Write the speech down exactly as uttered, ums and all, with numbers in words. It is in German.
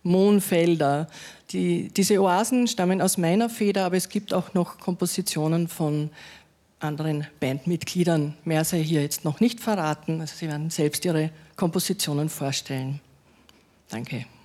Mohnfelder. Die, diese Oasen stammen aus meiner Feder, aber es gibt auch noch Kompositionen von anderen Bandmitgliedern. Mehr sei hier jetzt noch nicht verraten. Also Sie werden selbst Ihre Kompositionen vorstellen. Danke.